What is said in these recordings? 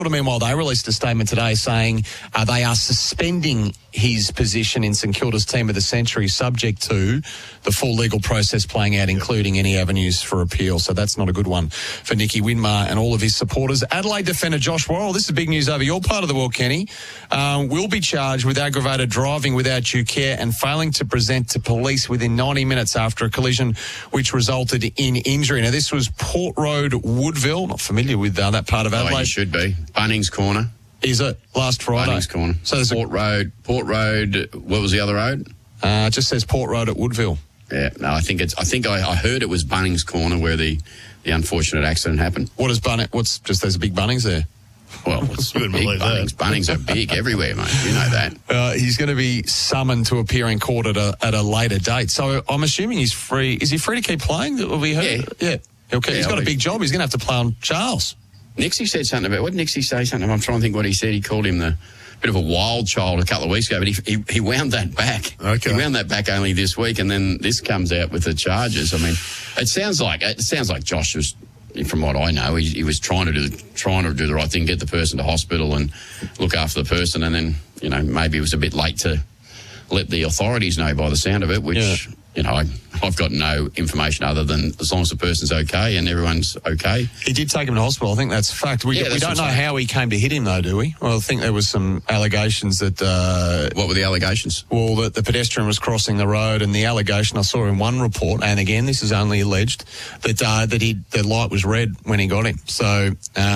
Meanwhile, they released a statement today saying they are suspending his position in St Kilda's Team of the Century subject to the full legal process playing out, including any avenues for appeal. So that's not a good one for Nicky Winmar and all of his supporters. Adelaide defender Josh Worrell, this is big news over your part of the world, Kenny, will be charged with aggravated driving without due care and failing to present to police within 90 minutes after a collision which resulted in injury. Now, this was Port Road, Woodville. Not familiar with that part of Adelaide. Oh, you should be. Bunnings Corner. Is it? Last Friday. Bunnings Corner. So there's Port Road. What was the other road? It just says Port Road at Woodville. Yeah. No, I think I heard it was Bunnings Corner where the unfortunate accident happened. What is Bunnings? There's a big Bunnings there. Well, it's big Bunnings. Bunnings are big everywhere, mate. You know that. He's going to be summoned to appear in court at a later date. So I'm assuming he's free. Is he free to keep playing? Have we heard? Yeah. Okay. He's got a big job. He's going to have to play on Charles. Nixie said something about, what did Nixie say something? I'm trying to think what he said. He called him the bit of a wild child a couple of weeks ago, but he wound that back. Okay. He wound that back only this week, and then this comes out with the charges. I mean, it sounds like Josh was, from what I know, he was trying to do the right thing, get the person to hospital and look after the person, and then, maybe it was a bit late to let the authorities know by the sound of it, which, I've got no information other than as long as the person's okay and everyone's okay. He did take him to hospital. I think that's fact. We don't know how he came to hit him, though, do we? Well, I think there was some allegations that... what were the allegations? Well, that the pedestrian was crossing the road, and the allegation I saw in one report, and again, this is only alleged, that the light was red when he got him. So...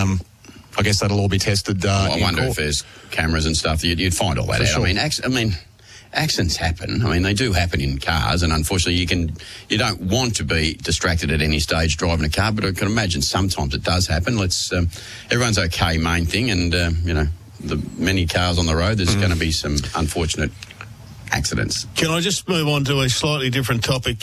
I guess that'll all be tested. I wonder if there's cameras and stuff. You'd find all that out. Sure. I mean, accidents happen. I mean, they do happen in cars, and unfortunately, you don't want to be distracted at any stage driving a car. But I can imagine sometimes it does happen. Everyone's okay, main thing, and the many cars on the road. There's going to be some unfortunate accidents. Can I just move on to a slightly different topic?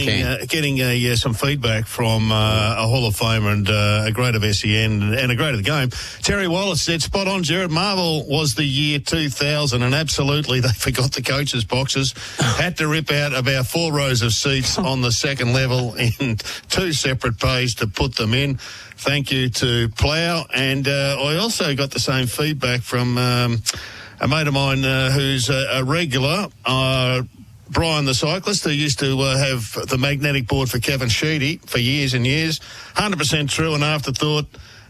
Getting some feedback from a Hall of Famer and a great of SEN and a great of the game. Terry Wallace said, spot on, Gerard. Marvel was the year 2000, and absolutely they forgot the coaches' boxes. Had to rip out about 4 rows of seats on the second level in 2 separate bays to put them in. Thank you to Plough. And I also got the same feedback from... a mate of mine who's a regular, Brian the cyclist, who used to have the magnetic board for Kevin Sheedy for years and years. 100% true, and afterthought,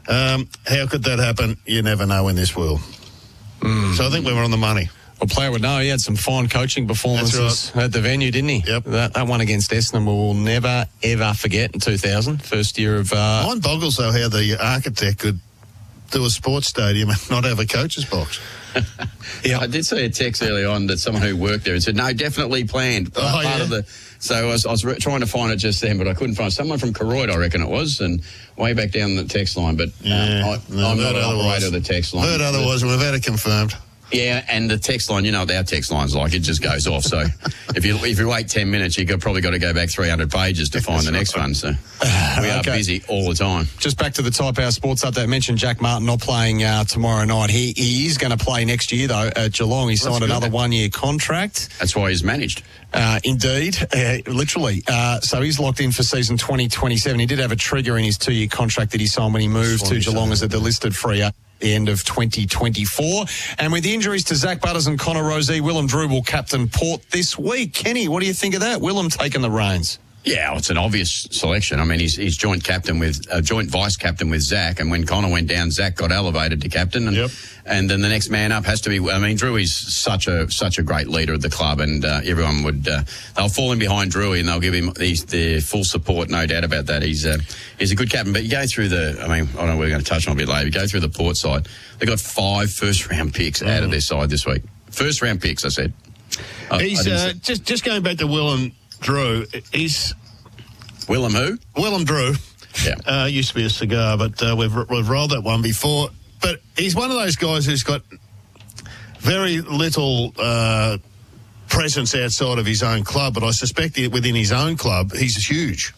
how could that happen? You never know in this world. So I think we were on the money. Well, player would know. He had some fine coaching performances at the venue, didn't he? Yep. That one against Essendon we'll never, ever forget in 2000, first year of... Mine boggles, though, how the architect could do a sports stadium and not have a coach's box. Yeah, I did see a text early on that someone who worked there and said, no, definitely planned. So I was trying to find it just then, but I couldn't find it. Someone from Koroyd, I reckon it was, and way back down the text line. But I'm not an operator of the text line. Heard otherwise, and we've had it confirmed. Yeah, and the text line, you know what our text line's like, it just goes off. So if you wait 10 minutes, you've probably got to go back 300 pages to find the next one. So we are busy all the time. Just back to the Type Hour Sports Update. I mentioned Jack Martin not playing tomorrow night. He is going to play next year, though, at Geelong. He signed another one-year contract. That's why he's managed. Indeed, literally. So he's locked in for season 2027. He did have a trigger in his 2-year contract that he signed when he moved to Geelong as a delisted free at the end of 2024. And with the injuries to Zach Butters and Connor Rozee, Willem Drew will captain Port this week. Kenny, what do you think of that? Willem taking the reins. Yeah, well, it's an obvious selection. I mean, he's joint vice captain with Zach, and when Connor went down, Zach got elevated to captain, and then the next man up has to be. I mean, Drew is such a great leader of the club, and everyone would they'll fall in behind Drewy, and they'll give him their full support, no doubt about that. He's a good captain. But you go through I don't know, we're going to touch on a bit later. You go through the Port side, they got 5 first-round picks out of their side this week. First-round picks, I said. He's just going back to Willem Drew. He's Willem who? Willem Drew. Yeah. Used to be a cigar, but we've rolled that one before. But he's one of those guys who's got very little presence outside of his own club, but I suspect within his own club, he's huge.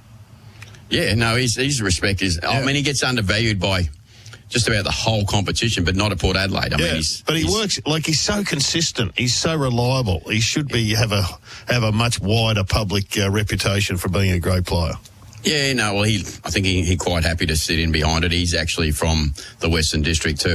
Yeah, no, his respect is... I mean, he gets undervalued by just about the whole competition, but not at Port Adelaide. I mean, but he works he's so consistent. He's so reliable. He should have a much wider public reputation for being a great player. Yeah, no, well, I think he quite happy to sit in behind it. He's actually from the Western District too.